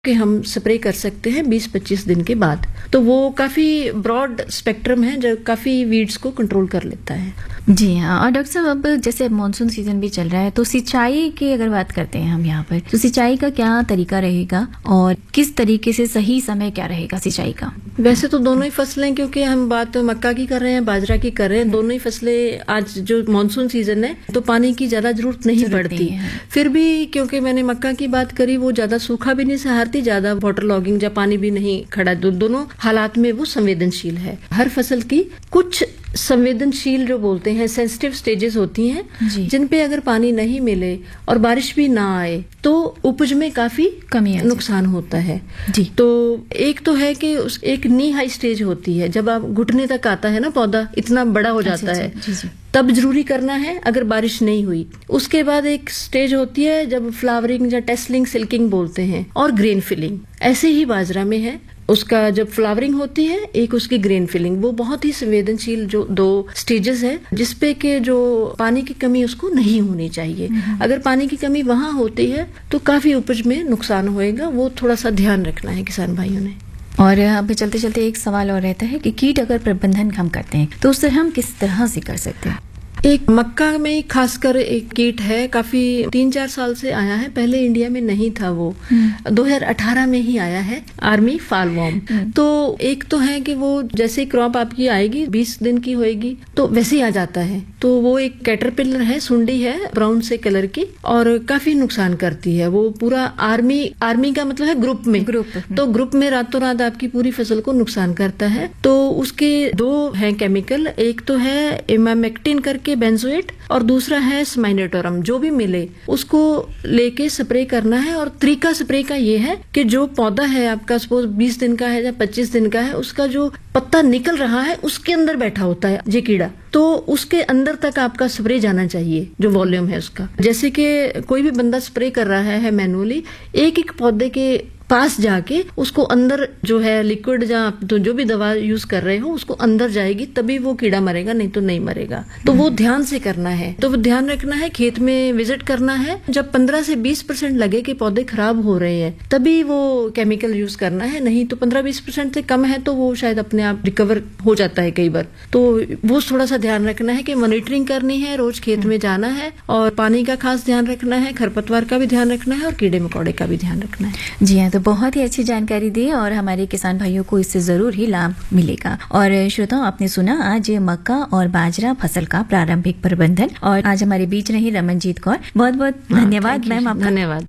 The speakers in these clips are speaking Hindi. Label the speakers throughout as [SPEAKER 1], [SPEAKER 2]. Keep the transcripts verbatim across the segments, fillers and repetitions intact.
[SPEAKER 1] कि हम स्प्रे कर सकते हैं बीस पच्चीस दिन के बाद। तो वो काफी ब्रॉड स्पेक्ट्रम है जो काफी वीड्स को कंट्रोल कर लेता है।
[SPEAKER 2] जी हाँ। और डॉक्टर साहब, अब जैसे मानसून सीजन भी चल रहा है, तो सिंचाई की अगर बात करते हैं हम यहाँ पर, तो सिंचाई का क्या तरीका रहेगा और किस तरीके से सही समय क्या रहेगा सिंचाई का?
[SPEAKER 1] वैसे तो दोनों ही फसलें, क्योंकि हम बात मक्का की कर रहे हैं, बाजरा की कर रहे हैं, दोनों ही फसलें आज जो मानसून सीजन है तो पानी की ज्यादा जरूरत नहीं पड़ती। फिर भी क्योंकि मैंने मक्का की बात करी, वो ज्यादा सूखा भी नहीं सहारती, ज्यादा वाटर लॉगिंग या पानी भी नहीं खड़ा, दो, दोनों हालात में वो संवेदनशील है। हर फसल की कुछ संवेदनशील जो बोलते हैं सेंसिटिव स्टेजेस होती हैं, जिन पे अगर पानी नहीं मिले और बारिश भी ना आए तो उपज में काफी
[SPEAKER 2] कमी
[SPEAKER 1] नुकसान होता है।
[SPEAKER 2] जी।
[SPEAKER 1] तो एक तो है कि उस एक नी हाई स्टेज होती है, जब आप घुटने तक आता है ना पौधा, इतना बड़ा हो जाता है,
[SPEAKER 2] जी जी।
[SPEAKER 1] तब जरूरी करना है अगर बारिश नहीं हुई। उसके बाद एक स्टेज होती है जब फ्लावरिंग या टेस्लिंग सिल्किंग बोलते हैं, और ग्रेन फिलिंग। ऐसे ही बाजरा में है, उसका जब फ्लावरिंग होती है, एक उसकी ग्रेन फिलिंग, वो बहुत ही संवेदनशील जो दो स्टेजेस है जिसपे के जो पानी की कमी उसको नहीं होनी चाहिए। अगर पानी की कमी वहां होती है तो काफी उपज में नुकसान होएगा, वो थोड़ा सा ध्यान रखना है किसान भाइयों ने।
[SPEAKER 2] और अभी चलते चलते एक सवाल और रहता है कि कीट अगर प्रबंधन हम करते हैं तो उससे हम किस तरह से कर सकते हैं?
[SPEAKER 1] एक मक्का में खासकर एक कीट है, काफी तीन चार साल से आया है, पहले इंडिया में नहीं था, वो दो हज़ार अठारह में ही आया है, आर्मी फॉलवॉर्म। तो एक तो है कि वो जैसे क्रॉप आपकी आएगी बीस दिन की होएगी तो वैसे ही आ जाता है। तो वो एक कैटरपिलर है, सुंडी है ब्राउन से कलर की, और काफी नुकसान करती है। वो पूरा आर्मी आर्मी का मतलब है ग्रुप में
[SPEAKER 2] ग्रुप
[SPEAKER 1] तो ग्रुप में रातों रात आपकी पूरी फसल को नुकसान करता है। तो उसके दो हैं केमिकल, एक तो है इमामेक्टिन करके बेंजोएट, और दूसरा है स्माइनेटोरम। जो भी मिले उसको लेके स्प्रे करना है। और तरीका स्प्रे का ये है कि जो पौधा है आपका सपोज बीस दिन का है या पच्चीस दिन का है, उसका जो पत्ता निकल रहा है उसके अंदर बैठा होता है ये कीड़ा, तो उसके अंदर तक आपका स्प्रे जाना चाहिए जो वॉल्यूम है उसका। जैसे कि कोई भी बंदा स्प्रे कर रहा है, है मैनुअली, एक एक पौधे के पास जाके उसको अंदर जो है लिक्विड या तो जो भी दवा यूज कर रहे हो उसको अंदर जाएगी, तभी वो कीड़ा मरेगा, नहीं तो नहीं मरेगा। तो वो ध्यान से करना है। तो वो ध्यान रखना है, खेत में विजिट करना है, जब पंद्रह से बीस परसेंट लगे कि पौधे खराब हो रहे हैं तभी वो केमिकल यूज करना है, नहीं तो पंद्रह बीस परसेंट से कम है तो वो शायद अपने आप रिकवर हो जाता है कई बार। तो वो थोड़ा सा ध्यान रखना है कि मॉनिटरिंग करनी है, रोज खेत में जाना है और पानी का खास ध्यान रखना है, खरपतवार का भी ध्यान रखना है और कीड़े मकोड़े का भी ध्यान रखना है।
[SPEAKER 2] जी हाँ, तो बहुत ही अच्छी जानकारी दी और हमारे किसान भाइयों को इससे जरूर ही लाभ मिलेगा। और श्रोताओं, आपने सुना आज मक्का और बाजरा फसल का प्रारंभिक प्रबंधन, और आज हमारे बीच रही रमनजीत कौर। बहुत बहुत धन्यवाद मैम आपका।
[SPEAKER 1] धन्यवाद।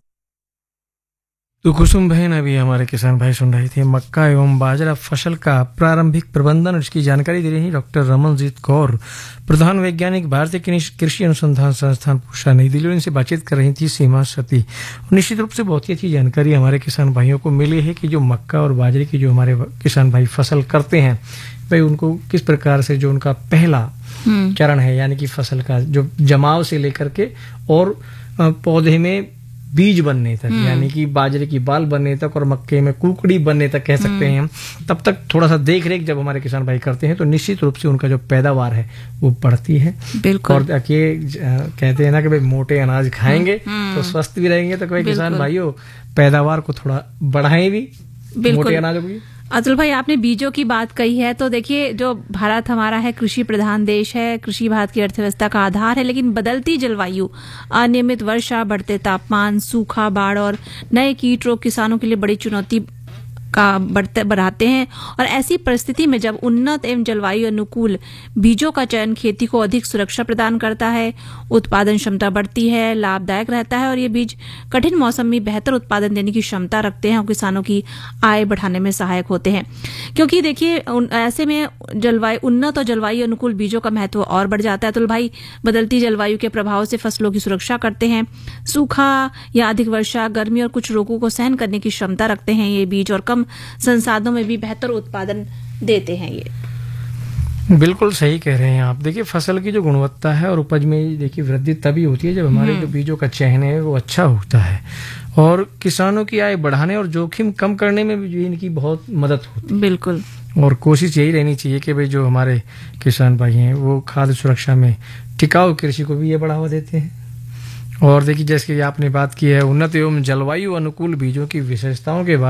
[SPEAKER 3] तो कुसुम बहन अभी हमारे किसान भाई सुन रहे थे मक्का एवं बाजरा फसल का प्रारंभिक प्रबंधन, इसकी जानकारी दे रही डॉक्टर रमनजीत कौर, प्रधान वैज्ञानिक, भारतीय कृषि अनुसंधान संस्थान पूषा, नई दिल्ली। इनसे बातचीत कर रही थी सीमा सती। निश्चित रूप से बहुत ही अच्छी जानकारी हमारे किसान भाइयों को मिली है कि जो मक्का और बाजरे की जो हमारे किसान भाई फसल करते हैं, भाई उनको किस प्रकार से जो उनका पहला चरण है, यानी कि फसल का जो जमाव से लेकर के और पौधे में बीज बनने तक, यानी कि बाजरे की बाल बनने तक और मक्के में कुकड़ी बनने तक कह सकते हैं हम, तब तक थोड़ा सा देख रेख जब हमारे किसान भाई करते हैं तो निश्चित रूप से उनका जो पैदावार है वो बढ़ती है।
[SPEAKER 2] बिल्कुल।
[SPEAKER 3] और ये कहते हैं ना कि भाई मोटे अनाज खाएंगे तो स्वस्थ भी रहेंगे, तो कोई किसान भाइयों पैदावार को थोड़ा बढ़ाएं भी मोटे अनाजों की।
[SPEAKER 4] अतुल भाई, आपने बीजों की बात कही है, तो देखिए जो भारत हमारा है कृषि प्रधान देश है, कृषि भारत की अर्थव्यवस्था का आधार है, लेकिन बदलती जलवायु, अनियमित वर्षा, बढ़ते तापमान, सूखा, बाढ़ और नए कीट रोग किसानों के लिए बड़ी चुनौती का बढ़ते बढ़ाते हैं। और ऐसी परिस्थिति में जब उन्नत एवं जलवायु अनुकूल बीजों का चयन खेती को अधिक सुरक्षा प्रदान करता है, उत्पादन क्षमता बढ़ती है, लाभदायक रहता है, और ये बीज कठिन मौसम में बेहतर उत्पादन देने की क्षमता रखते हैं और किसानों की आय बढ़ाने में सहायक होते हैं। क्योंकि देखिए ऐसे में जलवायु उन्नत और जलवायु अनुकूल बीजों का महत्व और बढ़ जाता है। तो भाई, बदलती जलवायु के प्रभाव से फसलों की सुरक्षा करते हैं, सूखा या अधिक वर्षा, गर्मी और कुछ रोगों को सहन करने की क्षमता रखते हैं ये बीज, और कम संसाधनों में भी बेहतर उत्पादन देते हैं ये।
[SPEAKER 3] बिल्कुल सही कह रहे हैं आप। देखिए फसल की जो गुणवत्ता है और उपज में देखिए वृद्धि तभी होती है जब हमारे जो बीजों का चयन है वो अच्छा होता है, और किसानों की आय बढ़ाने और जोखिम कम करने में भी इनकी बहुत मदद होती है।
[SPEAKER 4] बिल्कुल।
[SPEAKER 3] और कोशिश यही रहनी चाहिए कि भाई जो हमारे किसान भाई हैं वो खाद्य सुरक्षा में टिकाऊ कृषि को भी ये बढ़ावा देते हैं और देखिए जैसे कि आपने बात की है उन्नत एवं जलवायु अनुकूल बीजों की विशेषताओं के बारे